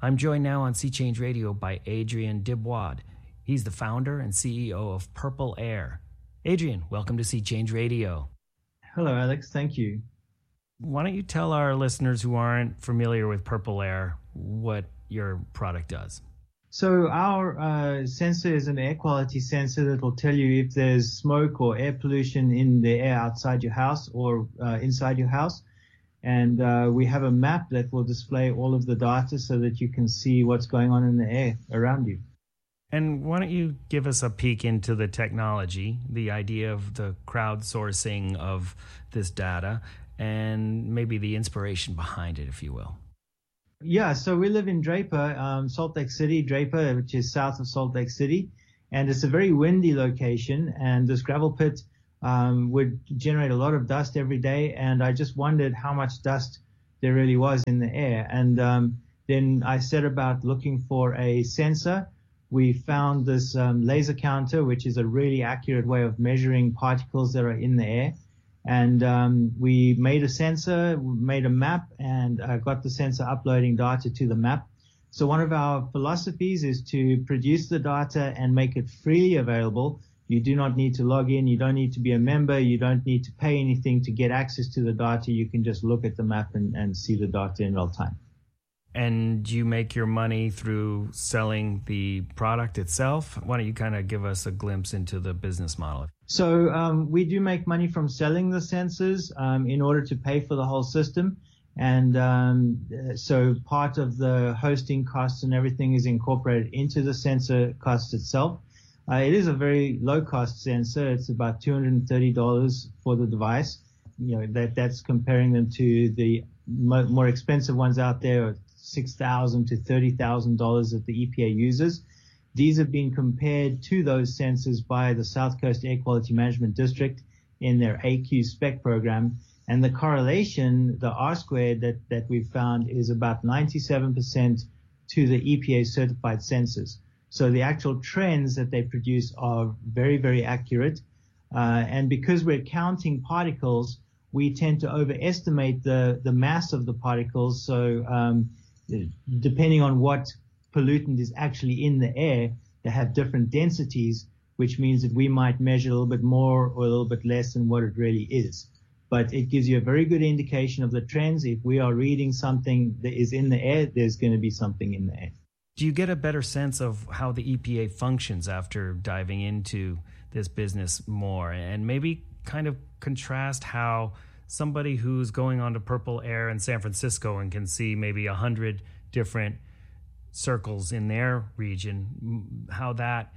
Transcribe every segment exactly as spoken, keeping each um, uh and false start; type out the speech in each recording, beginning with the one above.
I'm joined now on Sea Change Radio by Adrian Dibwad. He's the founder and C E O of Purple Air. Adrian, welcome to Sea Change Radio. Hello, Alex. Thank you. Why don't you tell our listeners who aren't familiar with Purple Air what your product does? So our uh, sensor is an air quality sensor that will tell you if there's smoke or air pollution in the air outside your house or uh, inside your house. And uh, we have a map that will display all of the data so that you can see what's going on in the air around you. And why don't you give us a peek into the technology, the idea of the crowdsourcing of this data, and maybe the inspiration behind it, if you will. Yeah, so we live in Draper, um, Salt Lake City, Draper, which is south of Salt Lake City. And it's a very windy location, and this gravel pit Um, would generate a lot of dust every day, and I just wondered how much dust there really was in the air. And um, then I set about looking for a sensor. We found this um, laser counter, which is a really accurate way of measuring particles that are in the air. And um, we made a sensor, made a map, and uh, got the sensor uploading data to the map. So one of our philosophies is to produce the data and make it freely available. You do not need to log in. You don't need to be a member. You don't need to pay anything to get access to the data. You can just look at the map and, and see the data in real time. And you make your money through selling the product itself? Why don't you kind of give us a glimpse into the business model? So um, we do make money from selling the sensors um, in order to pay for the whole system. And um, so part of the hosting costs and everything is incorporated into the sensor cost itself. Uh, it is a very low-cost sensor. It's about two hundred thirty dollars for the device. You know, that that's comparing them to the mo- more expensive ones out there, six thousand dollars to thirty thousand dollars that the E P A uses. These have been compared to those sensors by the South Coast Air Quality Management District in their A Q spec program. And the correlation, the R squared that, that we've found is about ninety-seven percent to the E P A certified sensors. So the actual trends that they produce are very, very accurate. Uh, and because we're counting particles, we tend to overestimate the, the mass of the particles. So um, depending on what pollutant is actually in the air, they have different densities, which means that we might measure a little bit more or a little bit less than what it really is. But it gives you a very good indication of the trends. If we are reading something that is in the air, there's going to be something in the air. Do you get a better sense of how the E P A functions after diving into this business more, and maybe kind of contrast how somebody who's going on to Purple Air in San Francisco and can see maybe a hundred different circles in their region, how that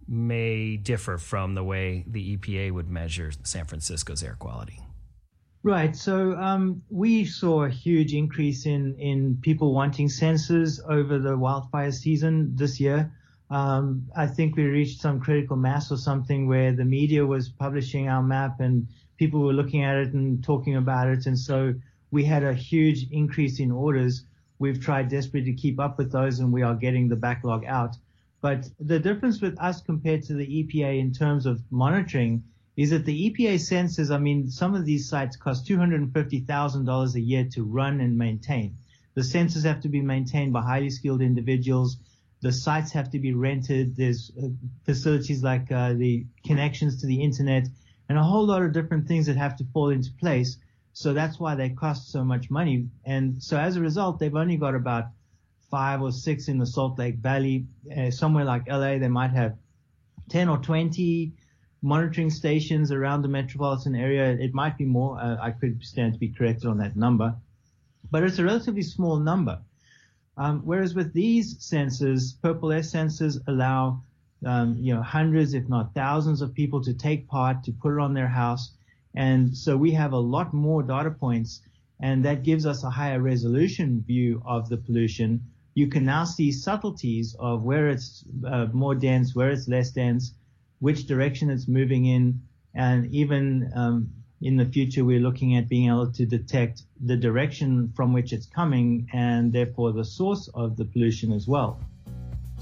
may differ from the way the E P A would measure San Francisco's air quality? Right. So um, we saw a huge increase in, in people wanting sensors over the wildfire season this year. Um, I think we reached some critical mass or something where the media was publishing our map and people were looking at it and talking about it. And so we had a huge increase in orders. We've tried desperately to keep up with those, and we are getting the backlog out. But the difference with us compared to the E P A in terms of monitoring is that the E P A sensors, I mean, some of these sites cost two hundred fifty thousand dollars a year to run and maintain. The sensors have to be maintained by highly skilled individuals. The sites have to be rented. There's uh, facilities like uh, the connections to the internet and a whole lot of different things that have to fall into place. So that's why they cost so much money. And so as a result, they've only got about five or six in the Salt Lake Valley. Uh, somewhere like L A, they might have ten or twenty monitoring stations around the metropolitan area. It might be more. Uh, I could stand to be corrected on that number, but it's a relatively small number. Um, whereas with these sensors, Purple Air sensors allow, um, you know, hundreds, if not thousands of people to take part, to put it on their house. And so we have a lot more data points, and that gives us a higher resolution view of the pollution. You can now see subtleties of where it's uh, more dense, where it's less dense, which direction it's moving in, and even um, in the future, we're looking at being able to detect the direction from which it's coming and therefore the source of the pollution as well.